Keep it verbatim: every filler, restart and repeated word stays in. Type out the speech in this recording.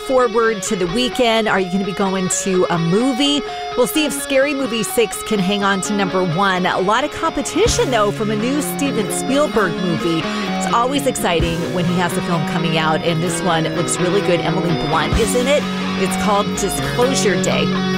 forward to the weekend? Are you going to be going to a movie? We'll see if Scary Movie six can hang on to number one. A lot of competition, though, from a new Steven Spielberg movie. It's always exciting when he has a film coming out, and this one looks really good. Emily Blunt is in it. It's called Disclosure Day.